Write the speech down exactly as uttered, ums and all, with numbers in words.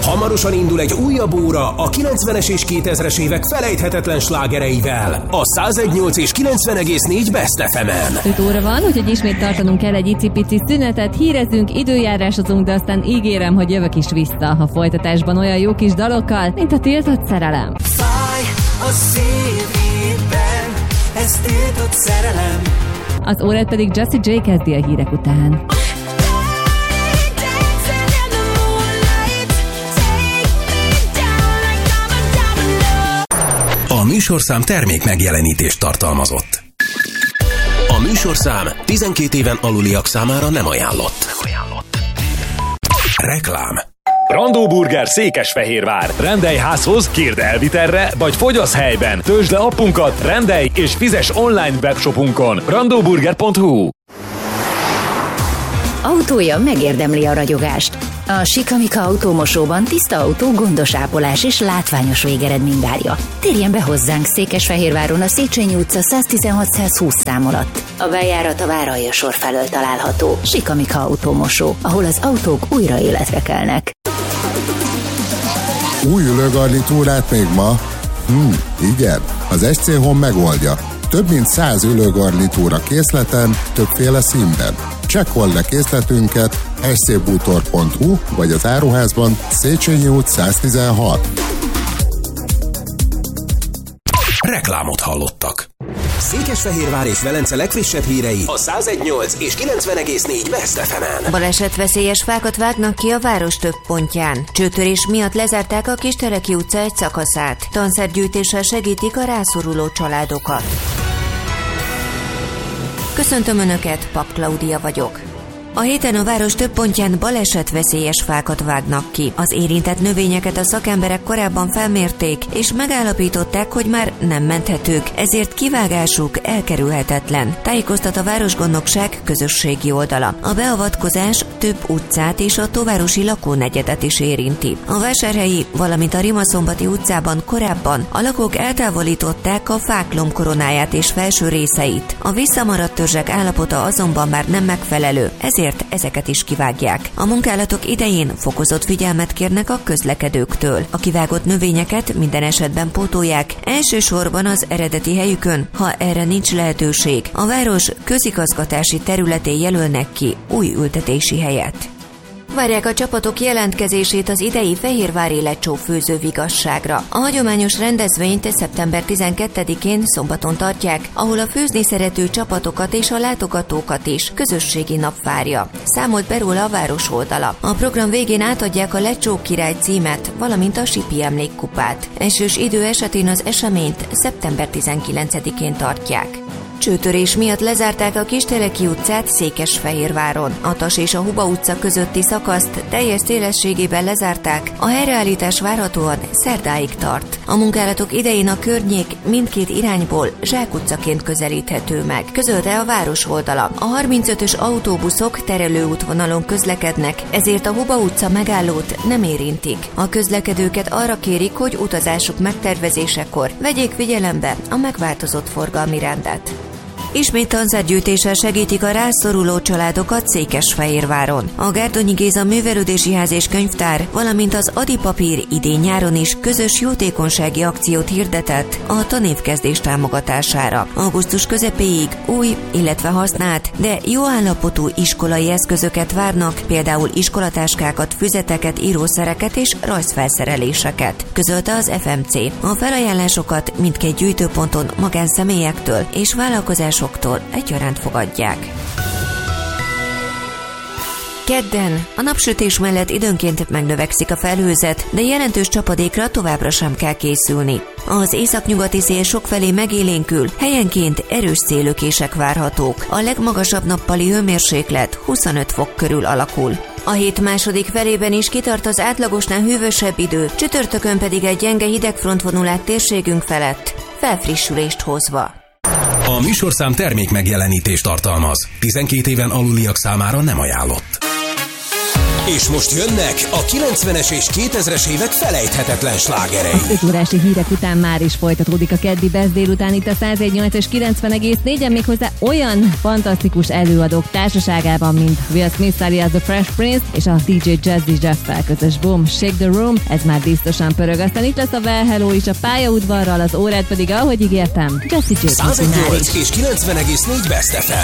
Hamarosan indul egy újabb óra a kilencvenes és kétezres évek felejthetetlen slágereivel. A száz egy nyolc és kilencven egész négy Best ef emen. öt óra van, úgyhogy ismét tartanunk kell egy icipici szünetet, hírezünk, időjárásozunk, de aztán ígérem, hogy jövök is vissza a folytatásban olyan jó kis dalokkal, mint a Tiltott szerelem. Fáj a szívében, ez tiltott szerelem. Az órát pedig Jessie J kezdi a hírek után. A műsorszám termék megjelenítést tartalmazott. A műsorszám tizenkét éven aluliak számára nem ajánlott. Nem ajánlott. Reklám. Brandó Burger Székesfehérvár. Rendelj házhoz, kérd elvitelre, vagy fogyasz helyben. Töltsd le appunkat, rendelj és fizes online webshopunkon. brandóburger pont hu. Autója megérdemli a ragyogást. A Sikamika autómosóban tiszta autó, gondos ápolás és látványos végeredmény várja. Térjen be hozzánk Székesfehérváron a Széchenyi utca száztizenhat százhúsz szám alatt. A bejárat a Váralja sor felől található. Sikamika autómosó, ahol az autók újra életre kelnek. Új ülőgarnitúrát még ma? Hm, igen, az es cé Home megoldja. Több mint száz ülőgarnitúra készleten, többféle színben. Csekkold le készletünket es cé bútor pont hu vagy az áruházban Széchenyi út száztizenhat. Reklámot hallottak. Székesfehérvár és Velence legfrissebb hírei a száz egy nyolc és kilencven egész négy Best ef emen. Balesetveszélyes fákat vágnak ki a város több pontján. Csőtörés miatt lezárták a Kisteleki utca egy szakaszát. Tanszergyűjtéssel segítik a rászoruló családokat. Köszöntöm Önöket, Pap Klaudia vagyok. A héten a város több pontján balesetveszélyes fákat vágnak ki. Az érintett növényeket a szakemberek korábban felmérték, és megállapították, hogy már nem menthetők, ezért kivágásuk elkerülhetetlen. Tájékoztat a Városgondnokság közösségi oldala. A beavatkozás több utcát és a Tóvárosi lakónegyedet is érinti. A Vásárhelyi, valamint a Rimaszombati utcában korábban a lakók eltávolították a fák lombkoronáját és felső részeit. A visszamaradt törzsek állapota azonban már nem megfelelő, ezért ezeket is kivágják. A munkálatok idején fokozott figyelmet kérnek a közlekedőktől. A kivágott növényeket minden esetben pótolják, elsősorban az eredeti helyükön, ha erre nincs lehetőség. A város közigazgatási területén jelölnek ki új ültetési helyet. Várják a csapatok jelentkezését az idei Fehérvári Lecsó főző vigasságra. A hagyományos rendezvényt szeptember tizenkettedikén szombaton tartják, ahol a főzni szerető csapatokat és a látogatókat is közösségi nap várja. Számolt be róla a város oldala. A program végén átadják a Lecsó király címet, valamint a Sipi emlékkupát. Esős idő esetén az eseményt szeptember tizenkilencedikén tartják. Csőtörés miatt lezárták a Kisteleki utcát Székesfehérváron. A Tas és a Huba utca közötti szakaszt teljes szélességében lezárták, a helyreállítás várhatóan szerdáig tart. A munkálatok idején a környék mindkét irányból zsákutcaként közelíthető meg, közölte a város oldala. A harmincötös autóbuszok terelőútvonalon közlekednek, ezért a Huba utca megállót nem érintik. A közlekedőket arra kérik, hogy utazásuk megtervezésekor vegyék figyelembe a megváltozott forgalmi rendet. Ismét tanszergyűjtéssel segítik a rászoruló családokat Székesfehérváron. A Gárdonyi Géza Művelődési Ház és Könyvtár, valamint az Adi Papír idén-nyáron is közös jótékonysági akciót hirdetett a tanévkezdés támogatására. Augusztus közepéig új, illetve használt, de jó állapotú iskolai eszközöket várnak, például iskolatáskákat, füzeteket, írószereket és rajzfelszereléseket, közölte az ef em cé. A felajánlásokat mindkét gyűjtőponton magánszemélyektől és vállalkozásoktól egyaránt fogadják. Kedden a napsütés mellett időnként megnövekszik a felhőzet, de jelentős csapadékra továbbra sem kell készülni. Az északnyugati szél sokfelé megélénkül, helyenként erős szélökések várhatók. A legmagasabb nappali hőmérséklet huszonöt fok körül alakul. A hét második felében is kitart az átlagosnál hűvösebb idő, csütörtökön pedig egy gyenge hidegfront vonul át térségünk felett, felfrissülést hozva. A műsorszám termék megjelenítést tartalmaz. tizenkét éven aluliak számára nem ajánlott. És most jönnek a kilencvenes és kétezres évek felejthetetlen slágerei. Az öt órási hírek után már is folytatódik a keddi Best délután itt a száz egy nyolc és kilencven egész négyen, méghozzá olyan fantasztikus előadók társaságában, mint Will Smith alias The Fresh Prince és a dé dzsé Jazzy Jeff-fel közös Boom, Shake the Room, ez már biztosan pörög. Aztán itt lesz a Well Hello is a pályaudvarral, az órát pedig, ahogy ígértem, Jessie J. száz egy nyolc és kilencven egész négy Best ef em.